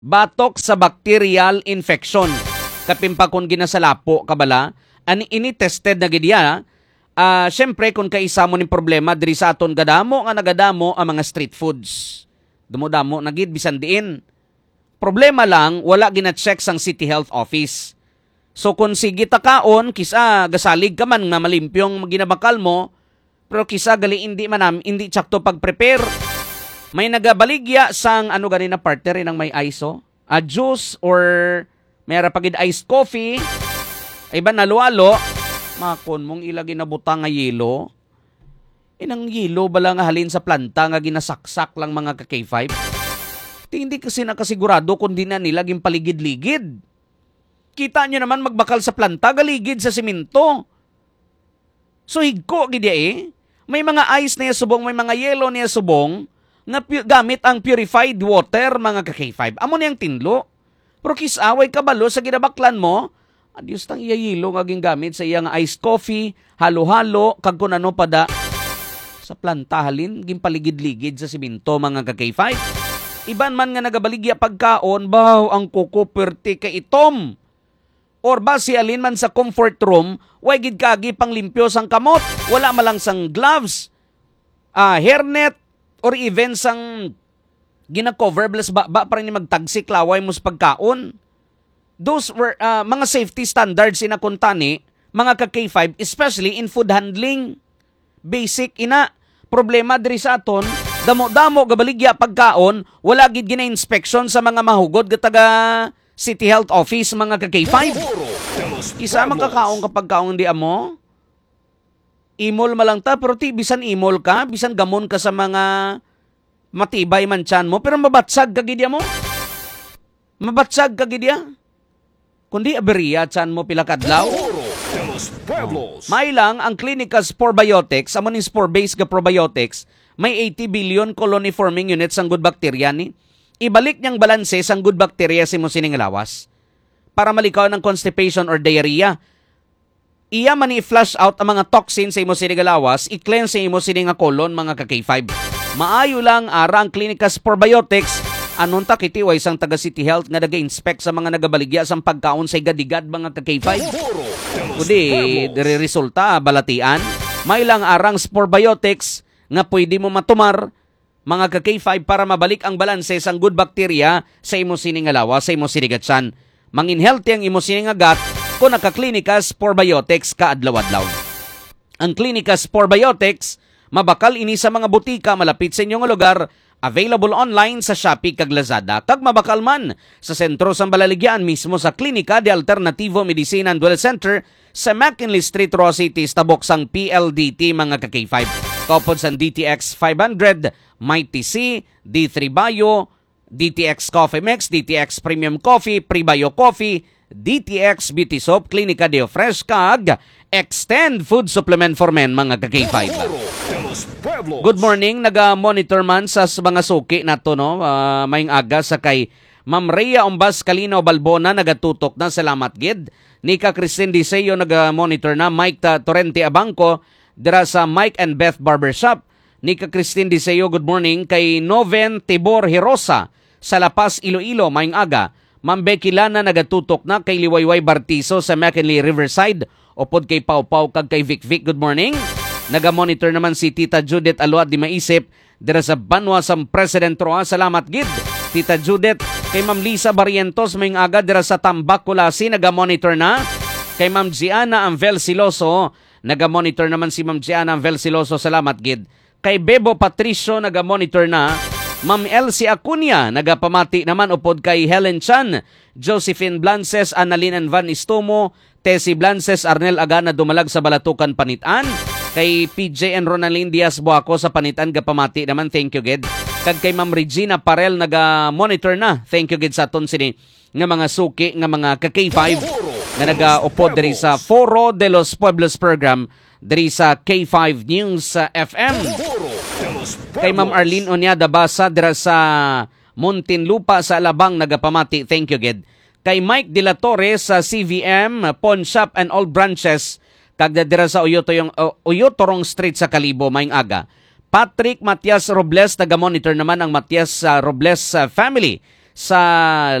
batok sa bacterial infection. Kapimpa kung ginasalapo kabala, ani ini tested na gidya. Syempre kung kaisa mo ning problema diri sa aton gadamo nga nagadamo ang mga street foods. Damo-damo nagid bisan diin. Problema lang wala gina-check sang City Health Office. So kung sige takaon kisa gasalig ka man nga malimpyong ginabakal mo, pero kisa gali hindi tsakto pag-prepare. May nagabaligya sang ano ganina partner ng may ISO, a juice or mayra pagid iced coffee, iba nalualo, makon mong ilagi na butang nga yelo. Inang yelo bala nga halin sa planta nga ginasaksak lang mga ka K5. Hindi kasi nakasigurado kung di na nila paligid-ligid. Kita nyo naman magbakal sa planta, galigid sa simento. So higko gidya may mga ice na subong, may mga yelo na subong, nga gamit ang purified water mga ka K5. Amo niyang tinlo. Pero kisaway kabalo sa ginabaklan mo, adios tang iyayilo nga gamit sa iyang iced coffee, halo-halo, kag kung ano pada sa planta halin, gimpaligid-ligid sa simento mga ka K5. Iban man nga nagabaligya pagkaon, baw ang kuko perti ka itom. Or ba si alin man sa comfort room, way gid kagi pang limpyo sang kamot, wala malang sang gloves, hairnet, or even sang gina-cover bless ba pa rin magtagsik laway mo sa pagkaon. Those were mga safety standards inakuntani, mga ka-K5, especially in food handling. Basic ina. Problema diri sa aton, damo-damo gabaligya pagkaon, wala gid gina-inspection sa mga mahugod gataga City Health Office mga ka-K5. Isa makakaon kapag kaon di amo. Imol malang ta, pero bisan imol ka, bisan gamon ka sa mga matibay man tiyan mo, pero mabatsag ka gidya mo. Mabatsag ka gidya. Kundi aberiya tiyan mo pilakadlaw. May lang ang Clinica Sporebiotics, amon yung spore-based ga probiotics, may 80 billion colony forming units ang good bacteria ni. Ibalik niyang balanse sang good bacteria sa imo sining lawas para malikaw ng constipation or diarrhea. Iya man i-flush out ang mga toxins sa imo sining lawas, i-cleanse sa imo sining colon mga ka-K5. Maayo lang ara ang Clinica Sporebiotics anon ta kitiway sang taga City Health nga naga-inspect sa mga nagabaligya sang pagkaon sa gadigad mga ka-K5. Kundi diri resulta balatian, may lang arang Sporebiotics nga pwede mo matumar mga ka-K5 para mabalik ang balanse sang good bacteria sa imo sining lawas, sa imo sining gatsan. Mangin healthy ang imo sining agat kung naka-Clinica Sporebiotics ka adlaw-adlaw. Ang Clinica Sporebiotics mabakal ini sa mga butika malapit sa inyong lugar, available online sa Shopee kag Lazada, kag mabakal man sa sentro sa Balaligyan mismo sa Klinika de Alternativo Medicina and Well Center sa McKinley Street, Roa City, tabok sang PLDT mga ka-K5. Kapod sa DTX 500, Mighty C, D3 Bio, DTX Coffee Mix, DTX Premium Coffee, Prebio Coffee, DTX Beauty Soap, Clinica Deo Fresh kag Extend Food Supplement for Men mga ka-K5. Good morning, naga-monitor man sa mga suki nato no, mayong aga sa kay Ma'am Rhea Umbas Calino Balbona nagatutok na, salamat gid. Nika Christine Diseo naga-monitor na, Mike Torrente Abangco dira sa Mike and Beth Barbershop. Nika Christine Diseo, good morning. Kay Noven Tibor Hirosa sa La Paz, Iloilo, mayong aga. Ma'am Becky Lana nagatutok na, kay Liwayway Bartiso sa McKinley Riverside, upod kay Pau Pau kag kay Vic Vic, good morning. Naga-monitor naman si Tita Judith Aluad di Maisip dira sa Banwa sa President Roa, salamat gid. Tita Judith, kay Ma'am Lisa Barrientos mayong aga dira sa Tambak, Kulasi, naga-monitor na. Kay Ma'am Gianna Anvel Siloso, naga-monitor naman si Ma'am Gianna Anvel Siloso, salamat gid. Kay Bebo Patricio naga-monitor na. Ma'am Elsie Acuña nagapamati naman upod kay Helen Chan, Josephine Blances, Annalyn Van Istomo, Tessie Blances, Arnel Agana dumalag sa Balatukan Panitan. Kay PJ and Ronaldin Diaz Buaco sa Panitan gapamati naman, thank you gid. Kag kay Ma'am Regina Parel naga-monitor na, thank you gid sa aton sini nga mga suki nga mga ka-K5 nga naga-upod diri sa Foro de los Pueblos program diri sa K5 News FM. Kay Ma'am Arlene Onyada Basa dira sa Muntinlupa sa Alabang nagapamati, thank you gid. Kay Mike De La Torre sa CVM Pawn Shop and All Branches kag dira sa Uyotorong Street sa Kalibo mayong aga. Patrick Matias Robles, taga-monitor naman ang Matias Robles family sa